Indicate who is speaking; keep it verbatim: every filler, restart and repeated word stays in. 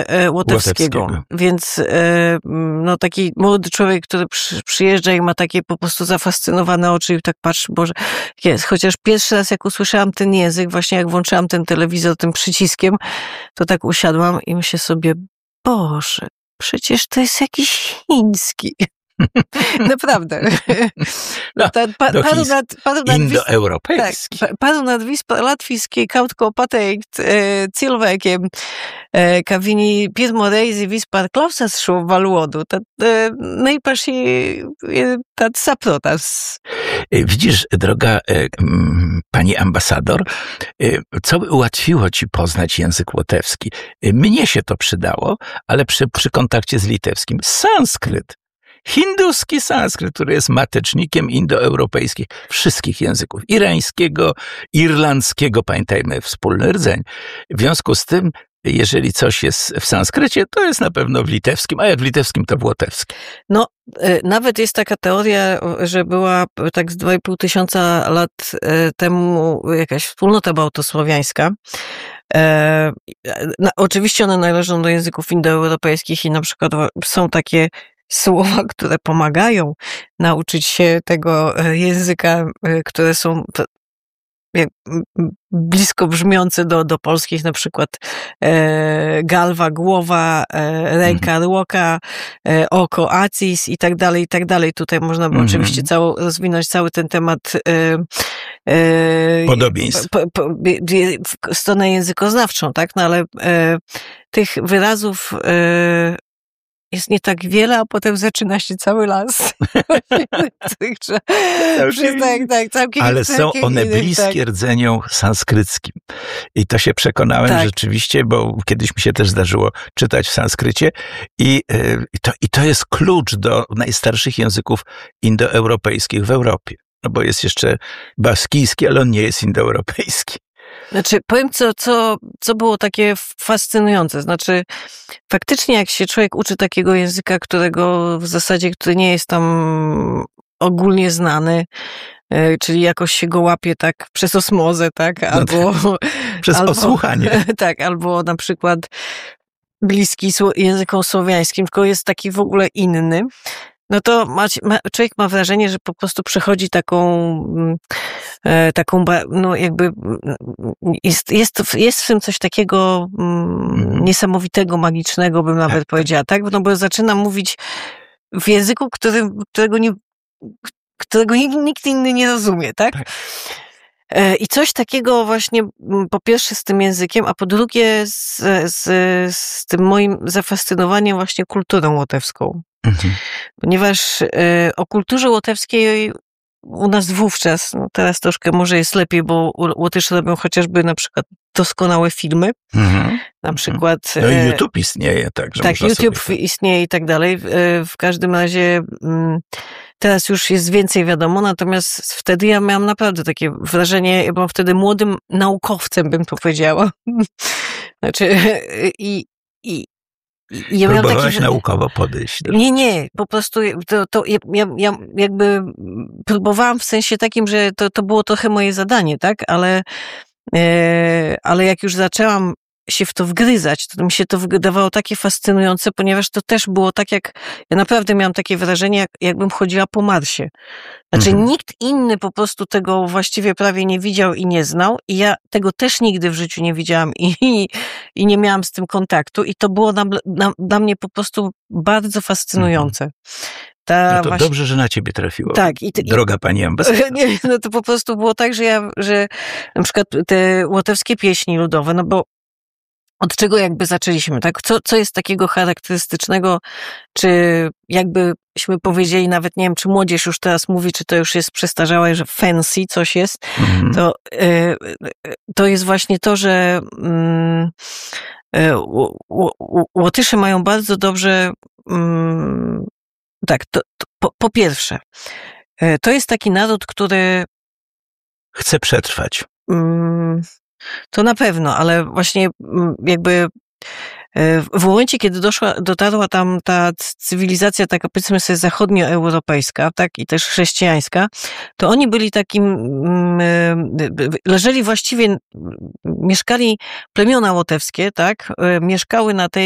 Speaker 1: e, Łotewskiego. Łotewskiego. Więc e, no taki młody człowiek, który przy, przyjeżdża i ma takie po prostu zafascynowane oczy i tak patrzy, Boże, jest. Chociaż pierwszy raz jak usłyszałam ten język, właśnie jak włączyłam ten telewizor tym przyciskiem, to tak usiadłam i myślę sobie, Boże, przecież to jest jakiś chiński. Naprawdę.
Speaker 2: No,
Speaker 1: ta, pa,
Speaker 2: do
Speaker 1: paru nad, paru nad
Speaker 2: indoeuropejski.
Speaker 1: Tak, paru nad Wispa Latwijskiej kaut pateikt e, cilvēkiem, e, ka viņi pirmo reizi vispār klausās šo valodu, tad e, najpaši e, tad saprotas.
Speaker 2: Widzisz, droga e, m, pani ambasador, e, co by ułatwiło ci poznać język łotewski? E, mnie się to przydało, ale przy, przy kontakcie z litewskim sanskryt. Hinduski sanskryt, który jest matecznikiem indoeuropejskich wszystkich języków. Irańskiego, irlandzkiego, pamiętajmy, wspólny rdzeń. W związku z tym, jeżeli coś jest w sanskrycie, to jest na pewno w litewskim, a jak w litewskim, to w łotewskim.
Speaker 1: No, nawet jest taka teoria, że była tak z dwa i pół tysiąca lat temu jakaś wspólnota bałtosłowiańska. E, na, oczywiście one należą do języków indoeuropejskich i na przykład są takie słowa, które pomagają nauczyć się tego języka, które są blisko brzmiące do, do polskich, na przykład e, galwa, głowa, e, ręka, mm. rłoka, e, oko, acis i tak dalej, i tak dalej. Tutaj można by mm. oczywiście cało, rozwinąć cały ten temat e, e,
Speaker 2: podobieństw.
Speaker 1: Po, po, w stronę językoznawczą, tak? No ale e, tych wyrazów e, jest nie tak wiele, a potem zaczyna się cały las.
Speaker 2: tak, tak, całkiem, ale są całkiem one innych, bliskie tak. rdzeniom sanskryckim. I to się przekonałem tak. rzeczywiście, bo kiedyś mi się też zdarzyło czytać w sanskrycie i, i, to, i to jest klucz do najstarszych języków indoeuropejskich w Europie. No bo jest jeszcze baskijski, ale on nie jest indoeuropejski.
Speaker 1: Znaczy, powiem, co, co, co było takie fascynujące. Znaczy, faktycznie jak się człowiek uczy takiego języka, którego w zasadzie, który nie jest tam ogólnie znany, czyli jakoś się go łapie tak przez osmozę, tak? Albo...
Speaker 2: No tak, przez
Speaker 1: albo,
Speaker 2: posłuchanie.
Speaker 1: Tak, albo na przykład bliski językom słowiańskim, tylko jest taki w ogóle inny. No to ma, ma, człowiek ma wrażenie, że po prostu przechodzi taką, e, taką, no jakby jest, jest, jest w tym coś takiego mm, niesamowitego, magicznego, bym nawet powiedziała, tak? No bo zaczyna mówić w języku, który, którego, nie, którego nikt inny nie rozumie, tak? tak. E, I coś takiego właśnie po pierwsze z tym językiem, a po drugie z, z, z tym moim zafascynowaniem właśnie kulturą łotewską. Mhm. Ponieważ y, o kulturze łotewskiej u nas wówczas, no teraz troszkę może jest lepiej, bo Łotysze robią chociażby na przykład doskonałe filmy. Mhm. Na przykład...
Speaker 2: No i YouTube istnieje, także
Speaker 1: tak, YouTube sobie... istnieje i tak dalej. W każdym razie teraz już jest więcej wiadomo, natomiast wtedy ja miałam naprawdę takie wrażenie, ja byłam wtedy młodym naukowcem, bym to powiedziała. Znaczy i, i
Speaker 2: Ja Próbowałaś taki... naukowo podejść. Do...
Speaker 1: Nie, nie, po prostu to, to ja, ja jakby próbowałam w sensie takim, że to, to było trochę moje zadanie, tak, ale, e, ale jak już zaczęłam się w to wgryzać, to mi się to wydawało takie fascynujące, ponieważ to też było tak jak, ja naprawdę miałam takie wrażenie, jak, jakbym chodziła po Marsie. Znaczy mhm. nikt inny po prostu tego właściwie prawie nie widział i nie znał i ja tego też nigdy w życiu nie widziałam i, i, i nie miałam z tym kontaktu i to było na, na, dla mnie po prostu bardzo fascynujące. Mhm. Ta
Speaker 2: no to
Speaker 1: właśnie...
Speaker 2: dobrze, że na ciebie trafiło.
Speaker 1: Tak. I,
Speaker 2: Droga
Speaker 1: i,
Speaker 2: pani ambasador.
Speaker 1: Nie, no to po prostu było tak, że ja, że na przykład te łotewskie pieśni ludowe, no bo od czego jakby zaczęliśmy, tak? Co, co jest takiego charakterystycznego, czy jakbyśmy powiedzieli, nawet nie wiem, czy młodzież już teraz mówi, czy to już jest przestarzałe, że fancy coś jest, mm-hmm. to, y, to jest właśnie to, że y, y, Łotysze mają bardzo dobrze, y, tak, to, to, po, po pierwsze, y, to jest taki naród, który
Speaker 2: chce przetrwać.
Speaker 1: Y, To na pewno, ale właśnie jakby w momencie, kiedy doszła, dotarła tam ta cywilizacja taka, powiedzmy sobie, zachodnioeuropejska, tak, i też chrześcijańska, to oni byli takim, leżeli właściwie, mieszkali plemiona łotewskie, tak, mieszkały na tej